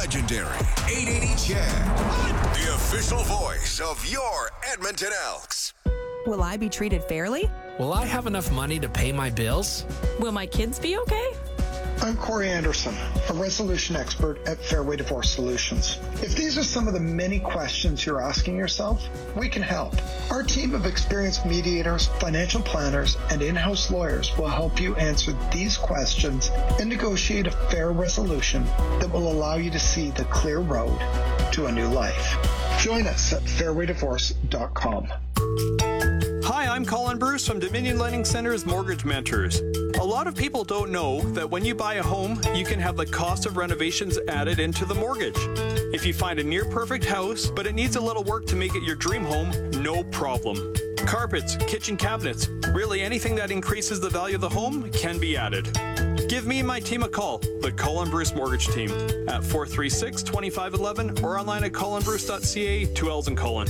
legendary 880 Chad, the official voice of your Edmonton Elks. Will I be treated fairly? Will I have enough money to pay my bills? Will my kids be okay? I'm Corey Anderson, a resolution expert at Fairway Divorce Solutions. If these are some of the many questions you're asking yourself, we can help. Our team of experienced mediators, financial planners, and in-house lawyers will help you answer these questions and negotiate a fair resolution that will allow you to see the clear road to a new life. Join us at fairwaydivorce.com. Hi, I'm Colin Bruce from Dominion Lending Center's Mortgage Mentors. A lot of people don't know that when you buy a home, you can have the cost of renovations added into the mortgage. If you find a near-perfect house, but it needs a little work to make it your dream home, no problem. Carpets, kitchen cabinets, really anything that increases the value of the home can be added. Give me and my team a call, the Colin Bruce Mortgage Team, at 436-2511 or online at colinbruce.ca, 2 L's in Colin.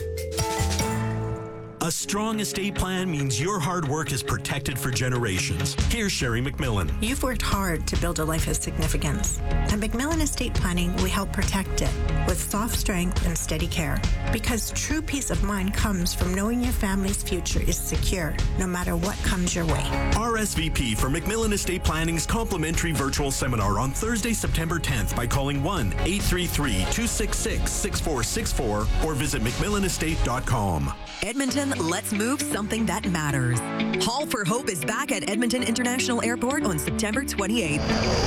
A strong estate plan means your hard work is protected for generations. Here's Sherry McMillan. You've worked hard to build a life of significance. At McMillan Estate Planning, we help protect it with soft strength and steady care. Because true peace of mind comes from knowing your family's future is secure, no matter what comes your way. RSVP for McMillan Estate Planning's complimentary virtual seminar on Thursday, September 10th by calling 1-833-266-6464 or visit McMillanestate.com. Edmonton, let's move something that matters. Hall for Hope is back at Edmonton International Airport on September 28th.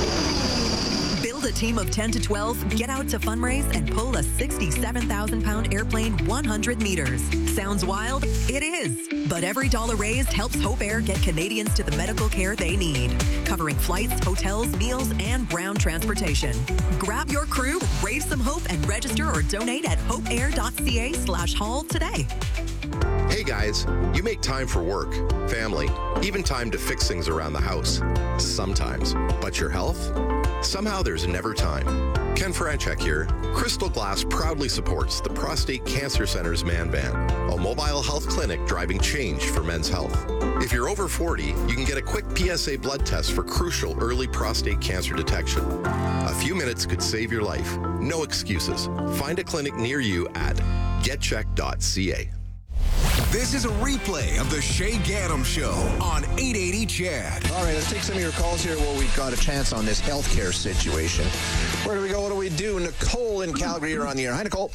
Build a team of 10 to 12, get out to fundraise, and pull a 67,000-pound airplane 100 meters. Sounds wild? It is. But every dollar raised helps Hope Air get Canadians to the medical care they need, covering flights, hotels, meals, and ground transportation. Grab your crew, raise some hope, and register or donate at hopeair.ca/hall today. Hey guys, you make time for work, family, even time to fix things around the house. Sometimes. But your health? Somehow there's never time. Ken Franchek here. Crystal Glass proudly supports the Prostate Cancer Center's Man Van, a mobile health clinic driving change for men's health. If you're over 40, you can get a quick PSA blood test for crucial early prostate cancer detection. A few minutes could save your life. No excuses. Find a clinic near you at getcheck.ca. This is a replay of the Shay Gaddam Show on 880 Chad. All right, let's take some of your calls here while we've got a chance on this healthcare situation. Where do we go? What do we do? Nicole in Calgary, you're on the air. Hi, Nicole.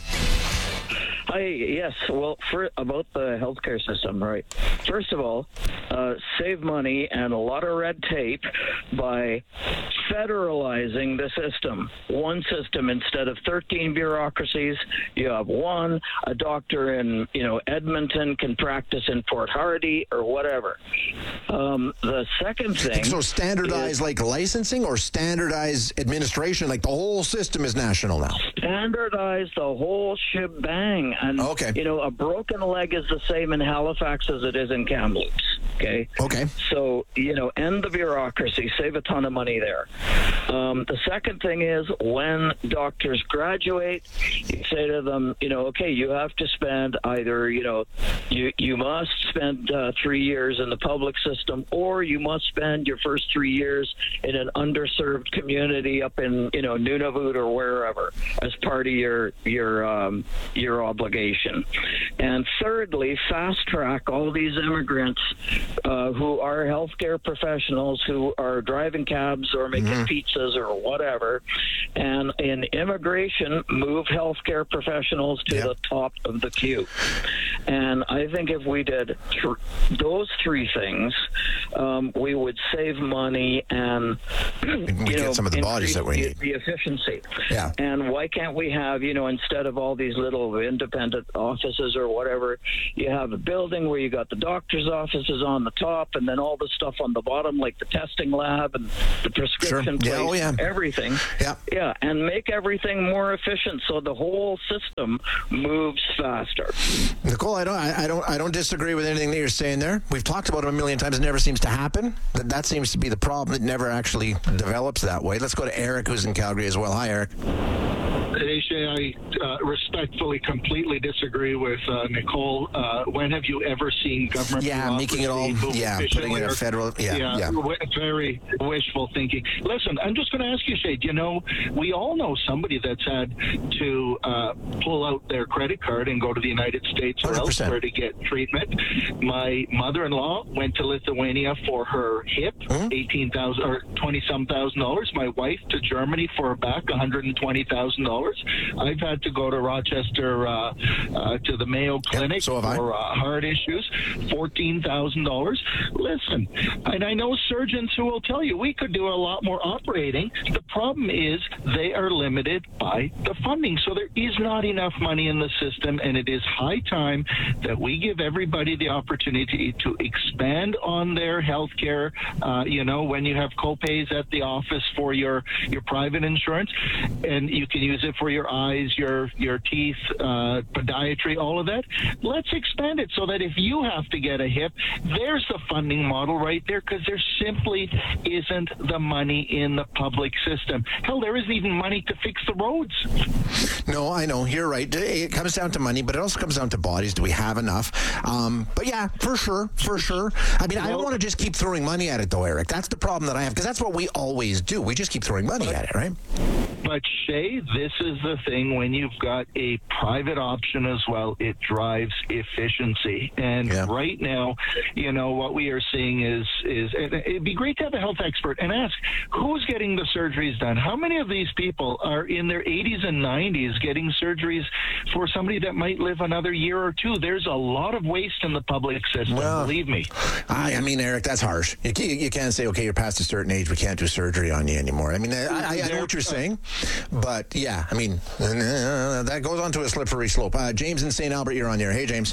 Hi, yes. Well, about the healthcare system, right? First of all, save money and a lot of red tape by federalizing the system. One system instead of 13 bureaucracies. You have one. A doctor in Edmonton can practice in Port Hardy or whatever. The second thing. So standardized like licensing or standardized administration, like the whole system is national now? Standardize the whole shebang. And, okay. A broken leg is the same in Halifax as it is in Kamloops. Okay? Okay. So, end the bureaucracy. Save a ton of money there. The second thing is when doctors graduate, you say to them, okay, you have to spend either, you must spend 3 years in the public system, or you must spend your first 3 years in an underserved community up in, Nunavut or wherever as part of your obligation. And thirdly, fast track all these immigrants who are healthcare professionals who are driving cabs or making pizzas or whatever. And in immigration, move healthcare professionals to the top of the queue. And I think if we did those three things, we would save money and we get some of the bodies that we need. The efficiency. Yeah. And why can't we have, instead of all these little independent offices or whatever, you have a building where you got the doctor's offices on the top and then all the stuff on the bottom, like the testing lab and the prescription place, everything. Yeah. Yeah, and make everything more efficient so the whole system moves faster. Nicole, I don't disagree with anything that you're saying there. We've talked about it a million times. It never seems to happen. That seems to be the problem. It never actually develops that way. Let's go to Eric, who's in Calgary as well. Hi, Eric. I respectfully, completely disagree with Nicole. When have you ever seen government? Making it all, putting it in a federal, very wishful thinking. Listen, I'm just going to ask you, Shay, we all know somebody that's had to pull out their credit card and go to the United States or 100%. elsewhere to get treatment. My mother-in-law went to Lithuania for her hip, $18,000 or $20-some thousand. My wife to Germany for her back, $120,000. I've had to go to Rochester to the Mayo Clinic for heart issues, $14,000. Listen, and I know surgeons who will tell you we could do a lot more operating. The problem is they are limited by the funding. So there is not enough money in the system, and it is high time that we give everybody the opportunity to expand on their health care. When you have co-pays at the office for your private insurance, and you can use it for your eyes, your teeth, podiatry, all of that. Let's expand it so that if you have to get a hip, there's the funding model right there, because there simply isn't the money in the public system. Hell, there isn't even money to fix the roads. No, I know. You're right. It comes down to money, but it also comes down to bodies. Do we have enough? But yeah, for sure. I mean, I don't want to just keep throwing money at it, though, Eric. That's the problem that I have, because that's what we always do. We just keep throwing money at it, right? But, Shay, this is the thing. When you've got a private option as well, it drives efficiency. And right now, what we are seeing is it'd be great to have a health expert and ask, who's getting the surgeries done? How many of these people are in their 80s and 90s getting surgeries for somebody that might live another year or two? There's a lot of waste in the public system, believe me. I mean, Eric, that's harsh. You can't say, okay, you're past a certain age, we can't do surgery on you anymore. I mean, I know what you're saying, but yeah, I mean, that goes on to a slippery slope. James in St. Albert, you're on there. Hey, James.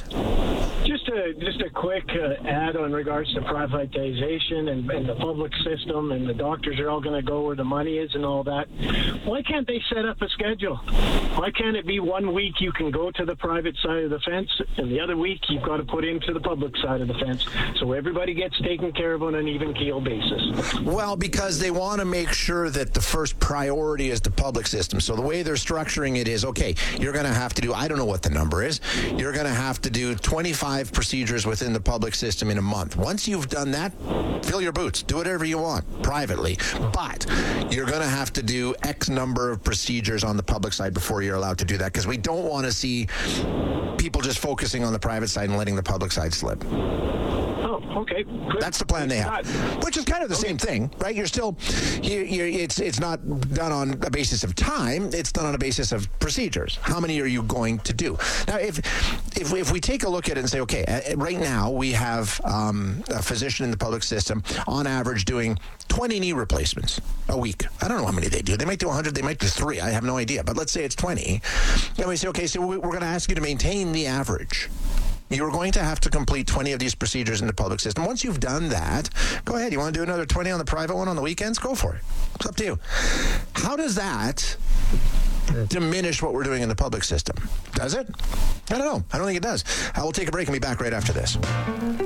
Just a quick add on regards to privatization and the public system, and the doctors are all going to go where the money is and all that. Why can't they set up a schedule? Why can't it be 1 week you can go to the private side of the fence, and the other week you've got to put into the public side of the fence, so everybody gets taken care of on an even keel basis? Well, because they want to make sure that the first priority is the public system. So the way they're structuring it is, okay, you're going to have to do, I don't know what the number is, you're going to have to do 25 procedures within the public system in a month. Once you've done that, fill your boots, do whatever you want privately, but you're going to have to do X number of procedures on the public side before you're allowed to do that, because we don't want to see people just focusing on the private side and letting the public side slip. Okay. Good. That's the plan they have, which is kind of the same thing, right? You're still, it's not done on a basis of time. It's done on a basis of procedures. How many are you going to do? Now, if we take a look at it and say, okay, right now we have a physician in the public system on average doing 20 knee replacements a week. I don't know how many they do. They might do 100. They might do 3. I have no idea. But let's say it's 20. And we say, okay, so we're going to ask you to maintain the average. You're going to have to complete 20 of these procedures in the public system. Once you've done that, go ahead. You want to do another 20 on the private one on the weekends? Go for it. It's up to you. How does that diminish what we're doing in the public system? Does it? I don't know. I don't think it does. I will take a break and be back right after this.